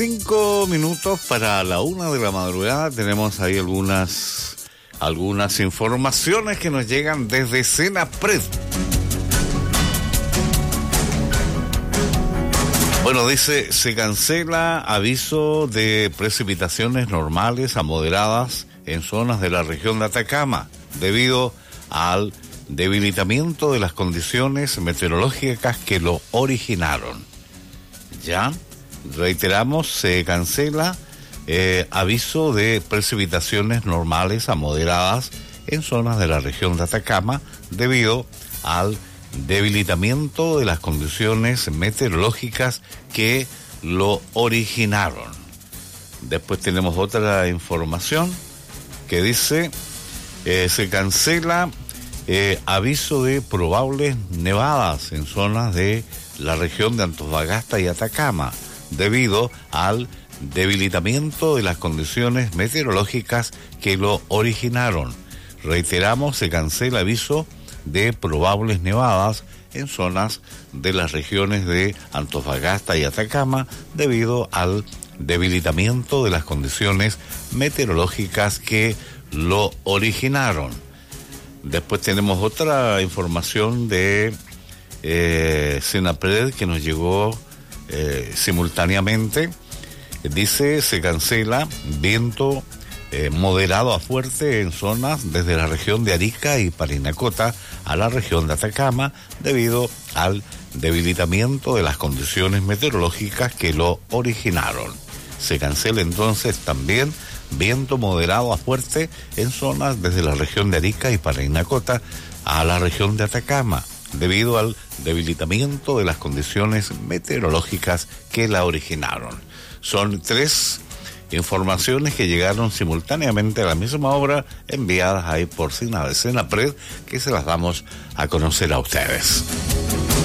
5 minutos para la 1 de la madrugada. Tenemos ahí algunas informaciones que nos llegan desde Senapred. Bueno, dice, se cancela aviso de precipitaciones normales a moderadas en zonas de la región de Atacama debido al debilitamiento de las condiciones meteorológicas que lo originaron. Ya, reiteramos, se cancela aviso de precipitaciones normales a moderadas en zonas de la región de Atacama debido al debilitamiento de las condiciones meteorológicas que lo originaron. Después tenemos otra información que dice, se cancela aviso de probables nevadas en zonas de la región de Antofagasta y Atacama debido al debilitamiento de las condiciones meteorológicas que lo originaron. Reiteramos, se cancela aviso de probables nevadas en zonas de las regiones de Antofagasta y Atacama debido al debilitamiento de las condiciones meteorológicas que lo originaron. Después tenemos otra información de Senapred que nos llegó simultáneamente. Dice, se cancela viento moderado a fuerte en zonas desde la región de Arica y Parinacota a la región de Atacama debido al debilitamiento de las condiciones meteorológicas que lo originaron. Se cancela entonces también viento moderado a fuerte en zonas desde la región de Arica y Parinacota a la región de Atacama debido al debilitamiento de las condiciones meteorológicas que la originaron. Son 3 informaciones que llegaron simultáneamente a la misma hora, enviadas ahí por Senapred, que se las damos a conocer a ustedes.